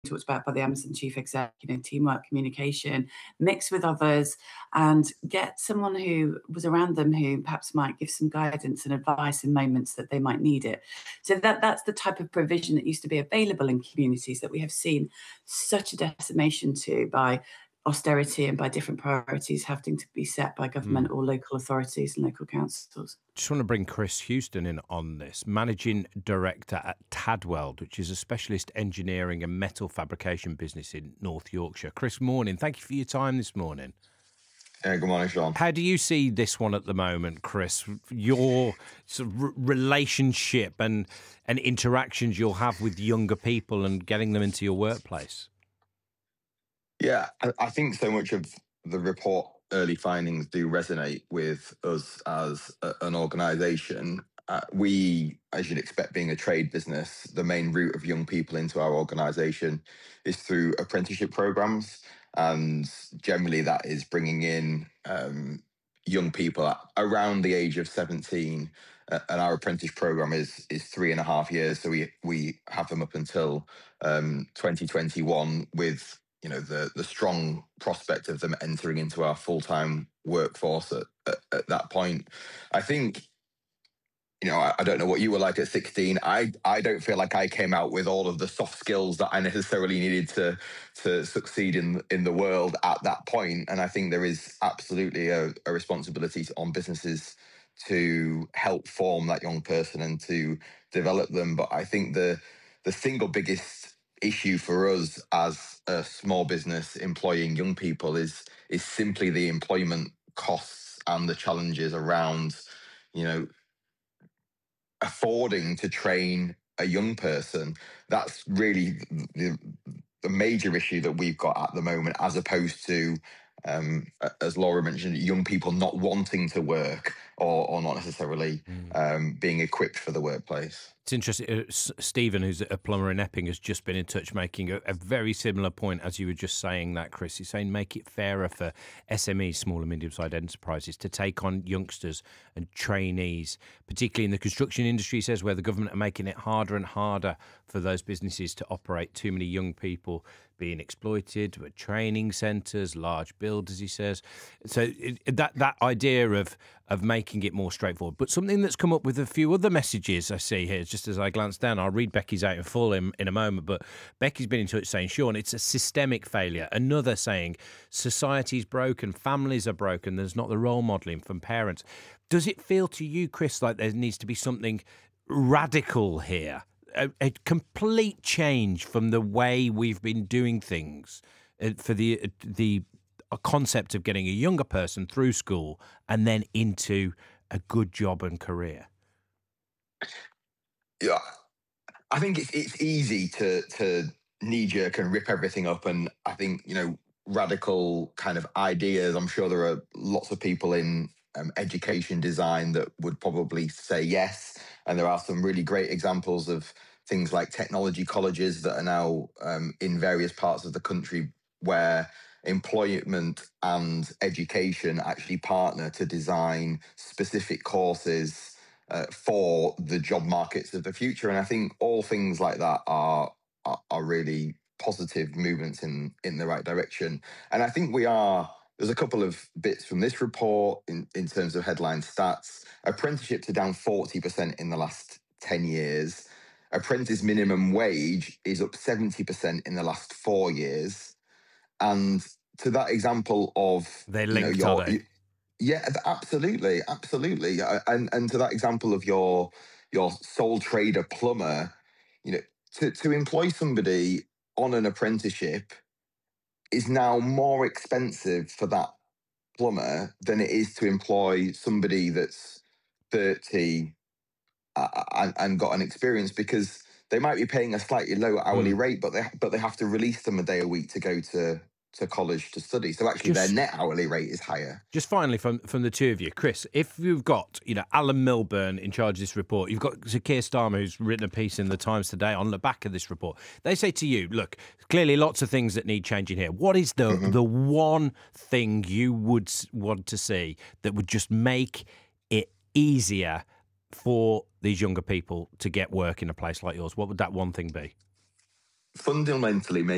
talked about by the Amazon chief exec, teamwork, communication, mix with others, and get someone who was around them who perhaps might give some guidance and advice in moments that they might need it. So that's the type of provision that used to be available in communities that we have seen such a decimation to by austerity and by different priorities having to be set by Hmm. government or local authorities and local councils. Just want to bring Chris Houston in on this, managing director at Tadweld, which is a specialist engineering and metal fabrication business in North Yorkshire. Chris, morning. Thank you for your time this morning. Yeah, good morning, Sean. How do you see this one at the moment, Chris? Your sort of relationship and interactions you'll have with younger people and getting them into your workplace? Yeah, I think so much of the report early findings do resonate with us as an organisation. We, as you'd expect, being a trade business, the main route of young people into our organisation is through apprenticeship programs, and generally that is bringing in young people around the age of 17. And our apprentice program is 3.5 years, so we have them up until 2021 with the strong prospect of them entering into our full-time workforce at that point. I think, I don't know what you were like at 16. I don't feel like I came out with all of the soft skills that I necessarily needed to succeed in the world at that point. And I think there is absolutely a responsibility on businesses to help form that young person and to develop them. But I think the single biggest issue for us as a small business employing young people is simply the employment costs and the challenges around, affording to train a young person. That's really the major issue that we've got at the moment, as opposed to, as Laura mentioned, young people not wanting to work or not necessarily being equipped for the workplace. It's interesting. Stephen, who's a plumber in Epping, has just been in touch making a very similar point as you were just saying that, Chris. He's saying make it fairer for SMEs, small and medium-sized enterprises, to take on youngsters and trainees, particularly in the construction industry, he says, where the government are making it harder and harder for those businesses to operate. Too many young people being exploited with training centres, large builders, he says. So that idea of making it more straightforward. But something that's come up with a few other messages I see here, just as I glance down, I'll read Becky's out in full in a moment, but Becky's been in touch saying, Sean, it's a systemic failure. Another saying, society's broken, families are broken, there's not the role modelling from parents. Does it feel to you, Chris, like there needs to be something radical here? A complete change from the way we've been doing things for the a concept of getting a younger person through school and then into a good job and career? Yeah, I think it's easy to knee jerk and rip everything up, and I think radical kind of ideas. I'm sure there are lots of people in education design that would probably say yes, and there are some really great examples of things like technology colleges that are now in various parts of the country where employment and education actually partner to design specific courses for the job markets of the future. And I think all things like that are really positive movements in the right direction. And I think there's a couple of bits from this report in terms of headline stats. Apprenticeships are down 40% in the last 10 years. Apprentice minimum wage is up 70% in the last 4 years. And to that example of, They're linked, are they? yeah, absolutely, absolutely. And to that example of your sole trader plumber, to employ somebody on an apprenticeship is now more expensive for that plumber than it is to employ somebody that's 30 and got an experience, because they might be paying a slightly lower hourly rate, but they have to release them a day a week to go to college to study. So actually, their Just net hourly rate is higher. Just finally, from the two of you, Chris, if you've got Alan Milburn in charge of this report, you've got Zakir Starmer who's written a piece in the Times today on the back of this report. They say to you, look, clearly lots of things that need changing here. What is the one thing you would want to see that would just make it easier for these younger people to get work in a place like yours? What would that one thing be? Fundamentally,